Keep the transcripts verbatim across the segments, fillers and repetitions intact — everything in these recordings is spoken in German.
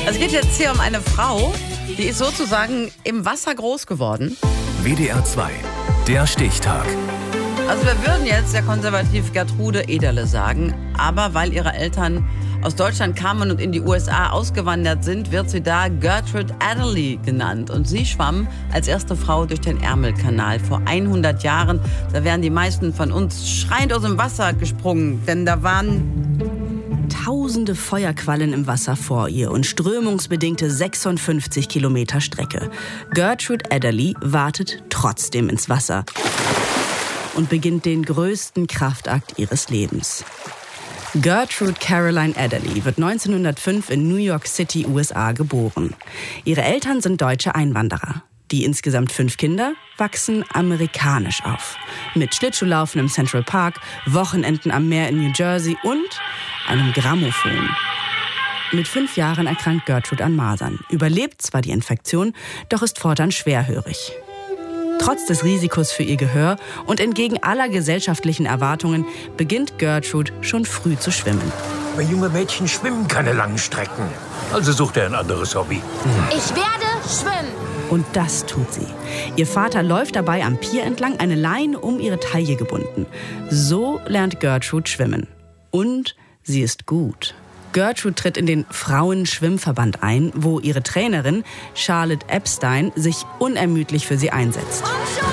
Es geht jetzt hier um eine Frau, die ist sozusagen im Wasser groß geworden. W D R zwei, der Stichtag. Also wir würden jetzt sehr konservativ Gertrude Ederle sagen, aber weil ihre Eltern aus Deutschland kamen und in die U S A ausgewandert sind, wird sie da Gertrude Adderley genannt. Und sie schwamm als erste Frau durch den Ärmelkanal vor hundert Jahren. Da wären die meisten von uns schreiend aus dem Wasser gesprungen, denn da waren tausende Feuerquallen im Wasser vor ihr und strömungsbedingte sechsundfünfzig Kilometer Strecke. Gertrude Adderley wartet trotzdem ins Wasser und beginnt den größten Kraftakt ihres Lebens. Gertrude Caroline Adderley wird neunzehnhundertfünf in New York City, U S A, geboren. Ihre Eltern sind deutsche Einwanderer. Die insgesamt fünf Kinder wachsen amerikanisch auf. Mit Schlittschuhlaufen im Central Park, Wochenenden am Meer in New Jersey und einem Grammophon. Mit fünf Jahren erkrankt Gertrude an Masern, überlebt zwar die Infektion, doch ist fortan schwerhörig. Trotz des Risikos für ihr Gehör und entgegen aller gesellschaftlichen Erwartungen beginnt Gertrude schon früh zu schwimmen. Aber junge Mädchen schwimmen keine langen Strecken. Also sucht er ein anderes Hobby. Ich werde schwimmen. Und das tut sie. Ihr Vater läuft dabei am Pier entlang, eine Leine um ihre Taille gebunden. So lernt Gertrude schwimmen. Und sie ist gut. Gertrude tritt in den Frauenschwimmverband ein, wo ihre Trainerin Charlotte Epstein sich unermüdlich für sie einsetzt.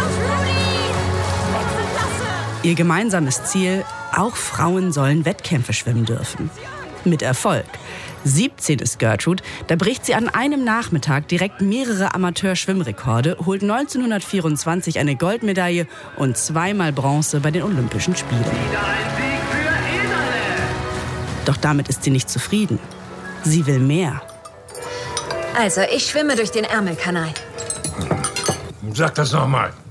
Ihr gemeinsames Ziel: auch Frauen sollen Wettkämpfe schwimmen dürfen. Mit Erfolg. siebzehn ist Gertrude, da bricht sie an einem Nachmittag direkt mehrere Amateurschwimmrekorde, holt neunzehnhundertvierundzwanzig eine Goldmedaille und zweimal Bronze bei den Olympischen Spielen. Doch damit ist sie nicht zufrieden. Sie will mehr. Also, ich schwimme durch den Ärmelkanal. Sag das nochmal.